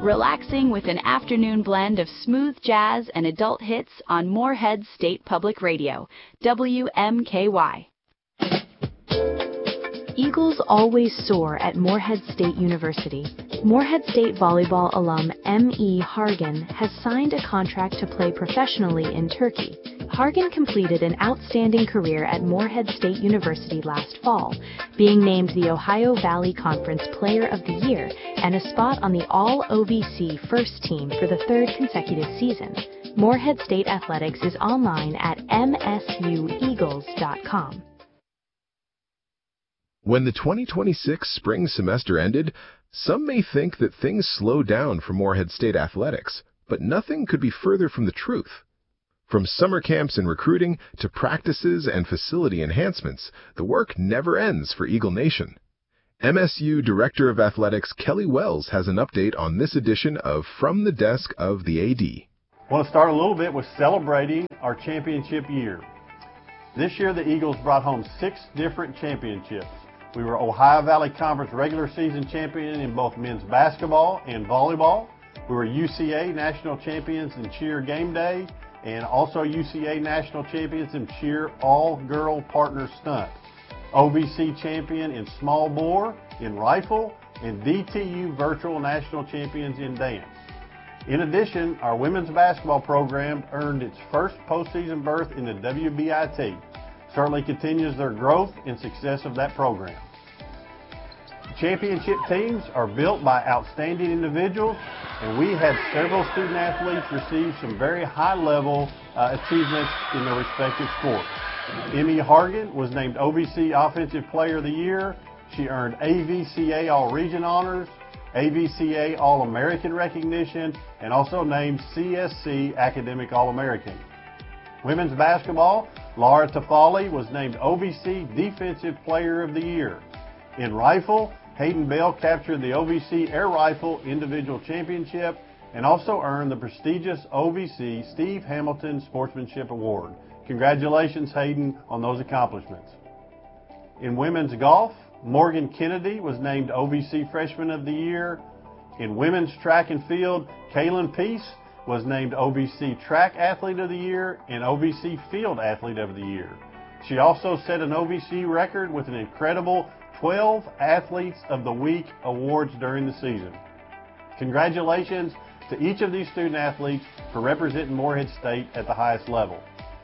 relaxing with an afternoon blend of smooth jazz and adult hits on Morehead State Public Radio, WMKY. Eagles always soar at Morehead State University. Morehead State volleyball alum M.E. Hargan has signed a contract to play professionally in Turkey. Hargan completed an outstanding career at Morehead State University last fall, being named the Ohio Valley Conference Player of the Year and a spot on the All-OVC first team for the third consecutive season. Morehead State Athletics is online at msueagles.com. When the 2026 spring semester ended, some may think that things slowed down for Morehead State athletics, but nothing could be further from the truth. From summer camps and recruiting to practices and facility enhancements, the work never ends for Eagle Nation. MSU Director of Athletics Kelly Wells has an update on this edition of From the Desk of the AD. I want to start a little bit with celebrating our championship year. This year, the Eagles brought home 6 different championships. We were Ohio Valley Conference regular season champion in both men's basketball and volleyball. We were UCA national champions in cheer game day and also UCA national champions in cheer all-girl partner stunt. OVC champion in small bore, in rifle, and DTU virtual national champions in dance. In addition, our women's basketball program earned its first postseason berth in the WBIT. Certainly continues their growth and success of that program. Championship teams are built by outstanding individuals, and we had several student athletes receive some very high-level achievements in their respective sports. Emmy Hargan was named OVC Offensive Player of the Year. She earned AVCA All-Region Honors, AVCA All-American recognition, and also named CSC Academic All-American. Women's basketball, Laura Tafali was named OVC Defensive Player of the Year. In rifle, Hayden Bell captured the OVC Air Rifle Individual Championship and also earned the prestigious OVC Steve Hamilton Sportsmanship Award. Congratulations, Hayden, on those accomplishments. In women's golf, Morgan Kennedy was named OVC Freshman of the Year. In women's track and field, Kaylin Peace was named OVC Track Athlete of the Year and OVC Field Athlete of the Year. She also set an OVC record with an incredible 12 Athletes of the Week awards during the season. Congratulations to each of these student athletes for representing Morehead State at the highest level.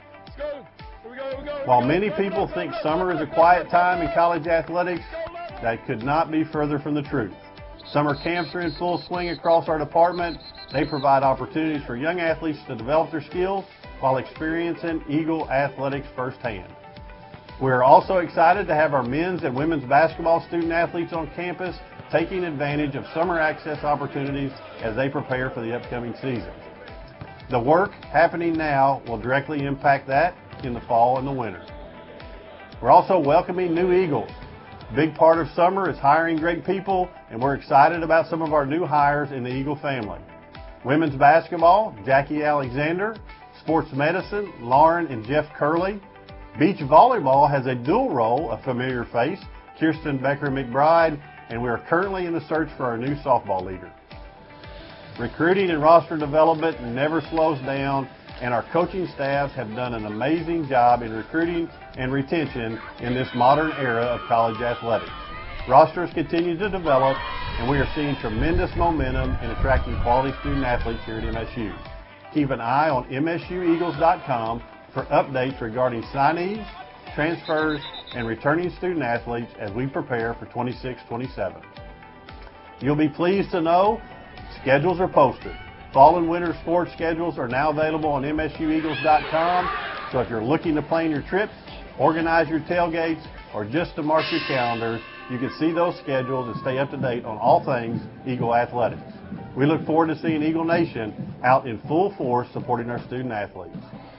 While many people think summer is a quiet time in college athletics, that could not be further from the truth. Summer camps are in full swing across our department. They provide opportunities for young athletes to develop their skills while experiencing Eagle athletics firsthand. We're also excited to have our men's and women's basketball student athletes on campus taking advantage of summer access opportunities as they prepare for the upcoming season. The work happening now will directly impact that in the fall and the winter. We're also welcoming new Eagles. A big part of summer is hiring great people, and we're excited about some of our new hires in the Eagle family. Women's basketball, Jackie Alexander. Sports medicine, Lauren and Jeff Curley. Beach volleyball has a dual role, a familiar face, Kirsten Becker-McBride, and we are currently in the search for our new softball leader. Recruiting and roster development never slows down, and our coaching staffs have done an amazing job in recruiting and retention in this modern era of college athletics. Rosters continue to develop, and we are seeing tremendous momentum in attracting quality student athletes here at MSU. Keep an eye on msueagles.com for updates regarding signees, transfers, and returning student athletes as we prepare for 26-27. You'll be pleased to know schedules are posted. Fall and winter sports schedules are now available on msueagles.com, so if you're looking to plan your trips, organize your tailgates, or just to mark your calendars, you can see those schedules and stay up to date on all things Eagle athletics. We look forward to seeing Eagle Nation out in full force supporting our student athletes.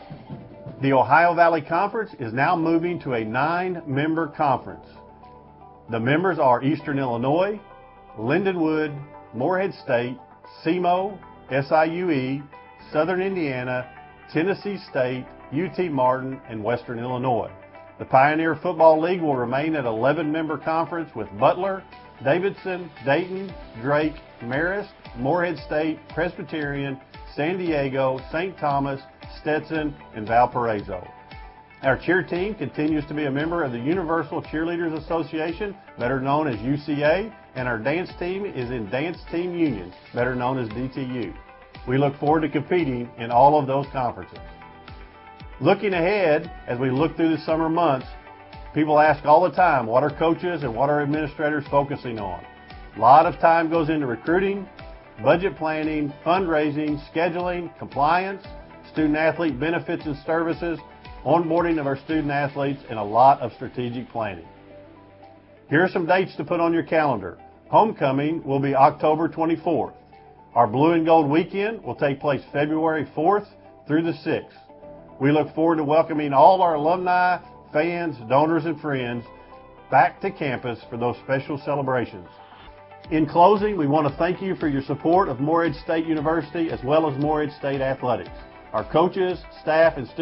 The Ohio Valley Conference is now moving to a 9-member conference. The members are Eastern Illinois, Lindenwood, Morehead State, SEMO, SIUE, Southern Indiana, Tennessee State, UT Martin, and Western Illinois. The Pioneer Football League will remain an 11-member conference with Butler, Davidson, Dayton, Drake, Marist, Morehead State, Presbyterian, San Diego, St. Thomas, Stetson, and Valparaiso. Our cheer team continues to be a member of the Universal Cheerleaders Association, better known as UCA, and our dance team is in Dance Team Union, better known as DTU. We look forward to competing in all of those conferences. Looking ahead, as we look through the summer months, people ask all the time, what are coaches and what are administrators focusing on? A lot of time goes into recruiting, budget planning, fundraising, scheduling, compliance, student-athlete benefits and services, onboarding of our student athletes, and a lot of strategic planning. Here are some dates to put on your calendar. Homecoming will be October 24th. Our Blue and Gold Weekend will take place February 4th through the 6th. We look forward to welcoming all our alumni, fans, donors, and friends back to campus for those special celebrations. In closing, we want to thank you for your support of Morehead State University as well as Morehead State Athletics. Our coaches, staff, and students